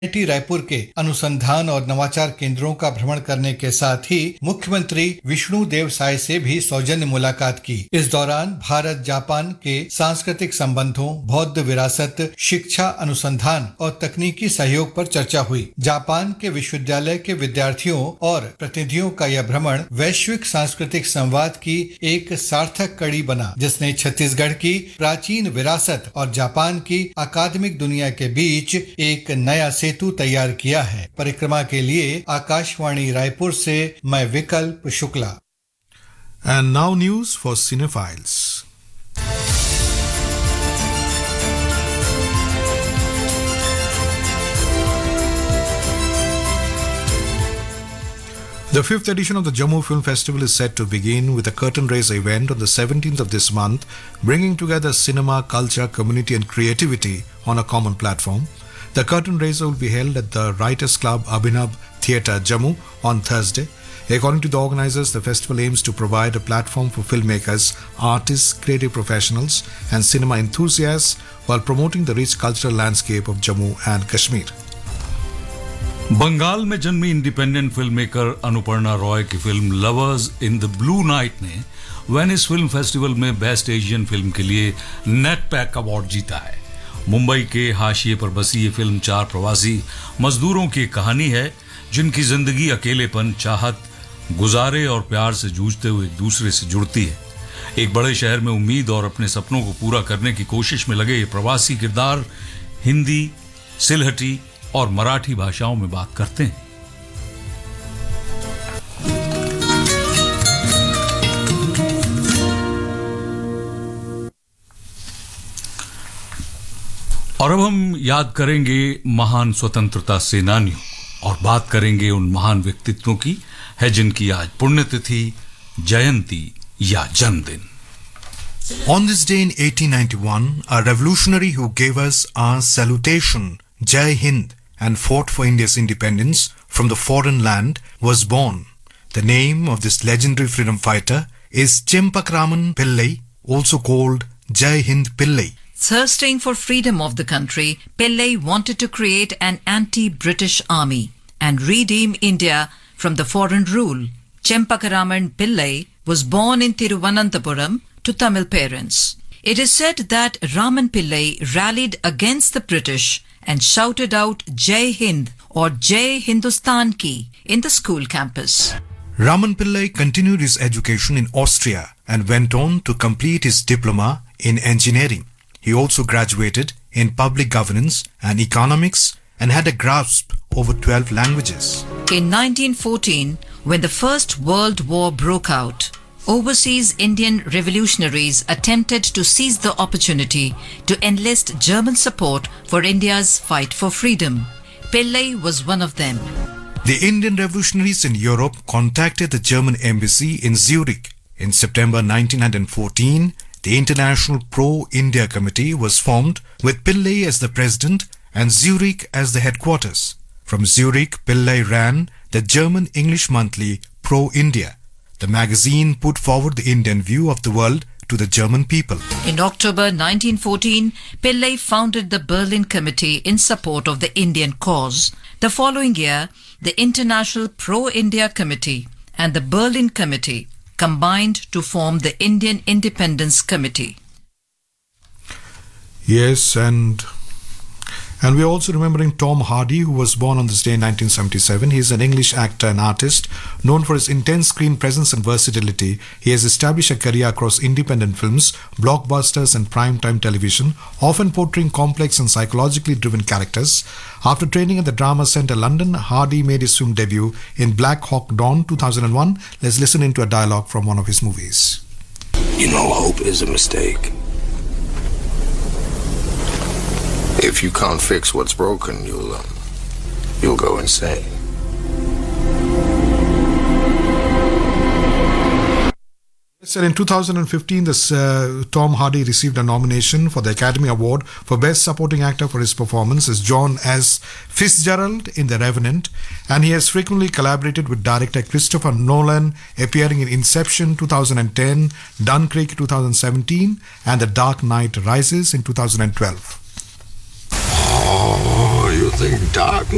IIT Raipur के अनुसंधान और नवाचार केंद्रों का भ्रमण करने के साथ ही मुख्यमंत्री विष्णु देव साय से भी सौजन्य मुलाकात की। इस दौरान भारत जापान के सांस्कृतिक संबंधों, बौद्ध विरासत, शिक्षा, अनुसंधान और तकनीकी सहयोग पर चर्चा हुई। जापान के विश्वविद्यालय के विद्यार्थियों और प्रतिनिधियों का यह भ्रमण वैश्विक सांस्कृतिक संवाद की एक सार्थक कड़ी बना, जिसने छत्तीसगढ़ की प्राचीन विरासत और जापान की अकादमिक दुनिया के बीच एक नया सेतु तैयार किया है। परिक्रमा के लिए आकाशवाणी रायपुर से मैं विकल्प Shukla. And now news for cinephiles. The fifth edition of the Jammu Film Festival is set to begin with a curtain raiser event on the 17th of this month, bringing together cinema, culture, community and creativity on a common platform. The curtain raiser will be held at the Writers Club Abhinav Theatre, Jammu on Thursday. According to the organizers, the festival aims to provide a platform for filmmakers, artists, creative professionals and cinema enthusiasts while promoting the rich cultural landscape of Jammu and Kashmir. Bengal में जन्मी independent film maker Anuparna Roy की film lovers in the blue night ने Venice film festival में best Asian film के लिए net pack award जीता है। मुंबई के हाशिए पर बसी ये फिल्म 4 प्रवासी मजदूरों की कहानी है, जिनकी जिंदगी अकेलेपन, चाहत, गुजारे और प्यार से जूझते हुए एक दूसरे से जुड़ती है। एक बड़े शहर में उम्मीद और अपने सपनों को पूरा करने की कोशिश में लगे ये प्रवासी किरदार हिंदी, सिलहटी और मराठी भाषाओं में बात करते हैं। और अब हम याद करेंगे महान स्वतंत्रता सेनानियों और बात करेंगे उन महान व्यक्तित्वों की है जिनकी आज पुण्यतिथि, जयंती या जन्मदिन। On this day in 1891, a revolutionary who gave us our salutation, Jai Hind, and fought for India's independence from the foreign land was born. The name of this legendary freedom fighter is Chempakraman Pillai, also called Jai Hind Pillai. Thirsting for freedom of the country, Pillai wanted to create an anti-British army and redeem India from the foreign rule. Chempakraman Pillai was born in Thiruvananthapuram to Tamil parents. It is said that Raman Pillai rallied against the British and shouted out Jai Hind or Jai Hindustan Ki in the school campus. Raman Pillai continued his education in Austria and went on to complete his diploma in engineering. He also graduated in public governance and economics and had a grasp over 12 languages. In 1914, when the First World War broke out, overseas Indian revolutionaries attempted to seize the opportunity to enlist German support for India's fight for freedom. Pillai was one of them. The Indian revolutionaries in Europe contacted the German embassy in Zurich. In September 1914, the International Pro-India Committee was formed with Pillai as the president and Zurich as the headquarters. From Zurich, Pillai ran the German English monthly Pro-India. The magazine put forward the Indian view of the world to the German people. In October 1914, Pillai founded the Berlin Committee in support of the Indian cause. The following year, the International Pro-India Committee and the Berlin Committee combined to form the Indian Independence Committee. Yes, and we're also remembering Tom Hardy, who was born on this day in 1977. He is an English actor and artist known for his intense screen presence and versatility. He has established a career across independent films, blockbusters and primetime television, often portraying complex and psychologically driven characters. After training at the Drama Centre London, Hardy made his film debut in Black Hawk Down 2001. Let's listen into a dialogue from one of his movies. You know, hope is a mistake. If you can't fix what's broken, you'll go insane. Sir, in 2015, Tom Hardy received a nomination for the Academy Award for Best Supporting Actor for his performance as John S. Fitzgerald in The Revenant, and he has frequently collaborated with director Christopher Nolan, appearing in Inception 2010, Dunkirk 2017, and The Dark Knight Rises in 2012. Oh, you think dark